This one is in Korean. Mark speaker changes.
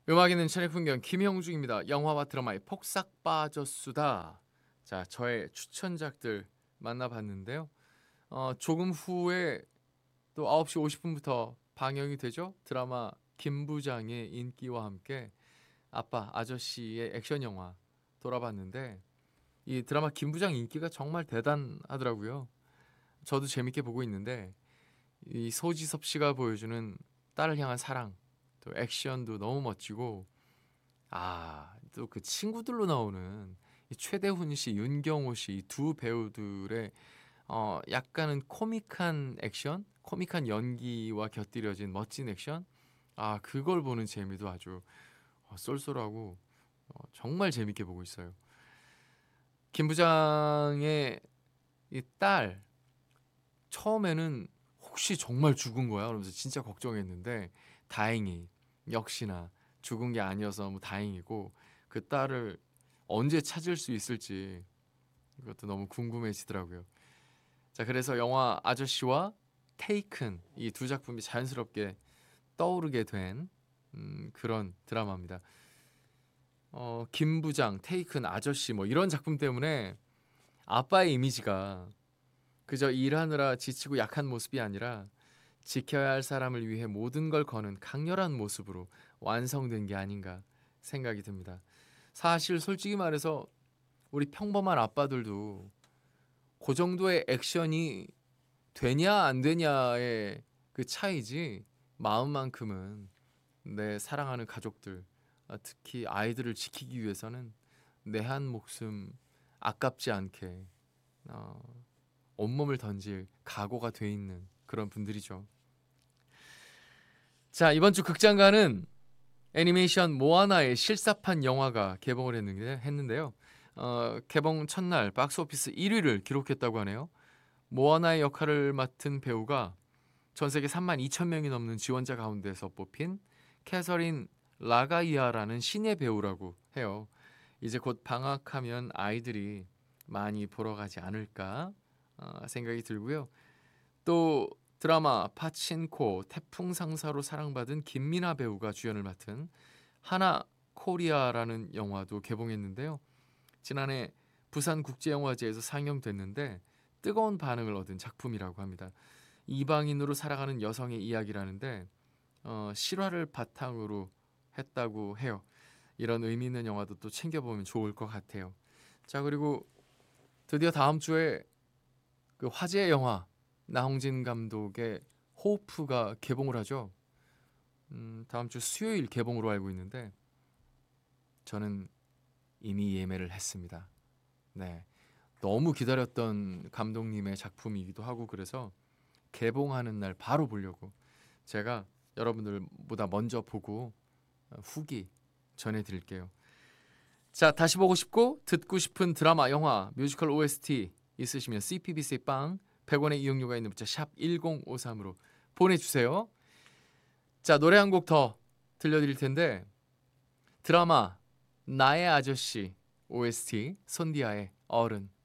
Speaker 1: 음악에는 천의 풍경 김형중입니다. 영화와 드라마에 폭삭 빠졌수다. 자, 저의 추천작들 만나봤는데요. 조금 후에 또 9시 50분부터 방영이 되죠. 드라마 김부장의 인기와 함께 아빠 아저씨의 액션 영화 돌아봤는데 이 드라마 김부장 인기가 정말 대단하더라고요. 저도 재밌게 보고 있는데 이 소지섭 씨가 보여주는 딸을 향한 사랑, 또 액션도 너무 멋지고 또 그 친구들로 나오는 이 최대훈 씨, 윤경호 씨 이 두 배우들의 약간은 코믹한 액션, 코믹한 연기와 곁들여진 멋진 액션. 그걸 보는 재미도 아주 쏠쏠하고 정말 재밌게 보고 있어요. 김 부장의 이 딸 처음에는 혹시 정말 죽은 거야? 그러면서 진짜 걱정했는데 다행히 역시나 죽은 게 아니어서 뭐 다행이고 그 딸을 언제 찾을 수 있을지 이것도 너무 궁금해지더라고요. 자, 그래서 영화 아저씨와 테이큰 이 두 작품이 자연스럽게 떠오르게 된 그런 드라마입니다. 김부장, 테이큰, 아저씨 뭐 이런 작품 때문에 아빠의 이미지가 그저 일하느라 지치고 약한 모습이 아니라 지켜야 할 사람을 위해 모든 걸 거는 강렬한 모습으로 완성된 게 아닌가 생각이 듭니다. 사실 솔직히 말해서 우리 평범한 아빠들도 그 정도의 액션이 되냐 안 되냐의 그 차이지 마음만큼은 내 사랑하는 가족들, 특히 아이들을 지키기 위해서는 내 한 목숨 아깝지 않게 어, 온몸을 던질 각오가 돼 있는 그런 분들이죠. 자, 이번 주 극장가는 애니메이션 모아나의 실사판 영화가 개봉을 했는데요. 개봉 첫날 박스오피스 1위를 기록했다고 하네요. 모아나의 역할을 맡은 배우가 전 세계 3만 2천 명이 넘는 지원자 가운데서 뽑힌 캐서린 라가이아라는 신예 배우라고 해요. 이제 곧 방학하면 아이들이 많이 보러 가지 않을까 생각이 들고요. 또 드라마 파친코 태풍 상사로 사랑받은 김민아 배우가 주연을 맡은 하나 코리아라는 영화도 개봉했는데요. 지난해 부산국제영화제에서 상영됐는데 뜨거운 반응을 얻은 작품이라고 합니다. 이방인으로 살아가는 여성의 이야기라는데 실화를 바탕으로 했다고 해요. 이런 의미 있는 영화도 또 챙겨보면 좋을 것 같아요. 자, 그리고 드디어 다음 주에 그 화제의 영화 나홍진 감독의 호프가 개봉을 하죠. 다음 주 수요일 개봉으로 알고 있는데 저는 이미 예매를 했습니다. 네, 너무 기다렸던 감독님의 작품이기도 하고 그래서 개봉하는 날 바로 보려고 제가 여러분들보다 먼저 보고 후기 전해드릴게요. 자, 다시 보고 싶고 듣고 싶은 드라마, 영화, 뮤지컬 OST 있으시면 CPBC 빵 100원의 이용료가 있는 문자 샵 1053으로 보내주세요. 자, 노래 한 곡 더 들려드릴 텐데 드라마 나의 아저씨 OST 손디아의 어른